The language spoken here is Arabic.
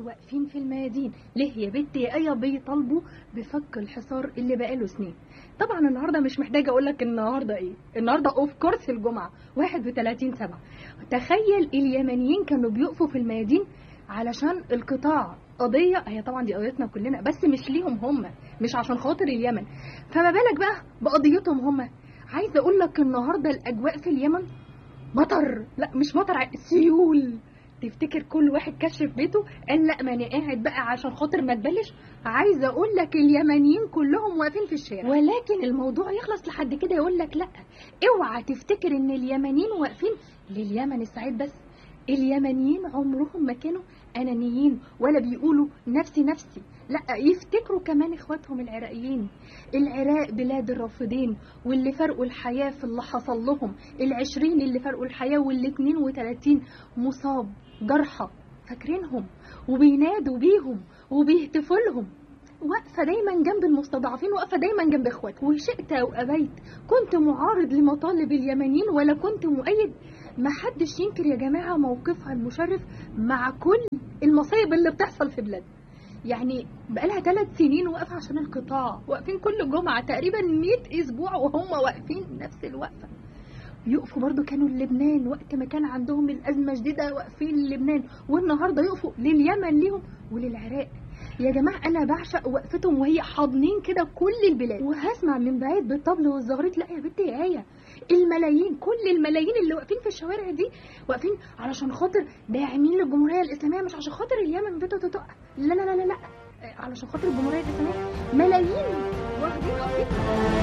واقفين في الميادين. ليه يا بنت يا ايه؟ بيطالبوا بفك الحصار اللي بقاله سنين. طبعا النهارده مش محتاجه اقول لك النهارده ايه، النهارده اوف كورس الجمعه 31/7. تخيل اليمنيين كانوا بيقفوا في الميادين علشان القطاع، قضيه هي طبعا دي قضيتنا كلنا بس مش ليهم هم، مش عشان خاطر اليمن، فما بالك بقى بقضيتهم هم. عايزه اقول لك النهارده الاجواء في اليمن مطر، لا مش مطر، سيول. تفتكر كل واحد كشف بيته قال لا ما انا قاعد بقى عشان خاطر ما تبلش؟ عايزه اقول لك اليمنيين كلهم واقفين في الشارع، ولكن الموضوع يخلص لحد كده يقول لك لا، اوعى تفتكر ان اليمنيين واقفين لليمن السعيد بس. اليمنيين عمرهم ما كانوا انانيين ولا بيقولوا نفسي نفسي، لا يفتكروا كمان اخواتهم العراقيين. العراق بلاد الرافدين واللي فرقوا الحياة في اللي حصل لهم، 20 اللي فرقوا الحياة وال32 مصاب جرحى، فاكرينهم وبينادوا بيهم وبيهتفوا لهم. واقفة دايما جنب المستضعفين، واقفة دايما جنب اخواتك، وشئت او ابيت كنت معارض لمطالب اليمنيين ولا كنت مؤيد. ما حدش ينكر يا جماعة موقفها المشرف مع كل المصايب اللي بتحصل في بلاد. يعني بقالها 3 سنين واقفة عشان القطاع، واقفين كل جمعة تقريبا 100 اسبوع وهم واقفين نفس الوقفة. يقفوا برضو كانوا للبنان وقت ما كان عندهم الأزمة شديدة، واقفين للبنان، والنهاردة يقفوا لليمن ليهم وللعراق. يا جماعة أنا بعشق وقفتهم وهي حاضنين كده كل البلاد. وهسمع من بعيد بالطبل والزغريت، لا يا بنتي يا آية، الملايين، كل الملايين اللي واقفين في الشوارع دي واقفين علشان خاطر داعمين للجمهورية الإسلامية، مش عشان خاطر اليمن بتقع. لا لا لا لا لا، علشان خاطر الجمهورية الإسلامية. ملايين واخدين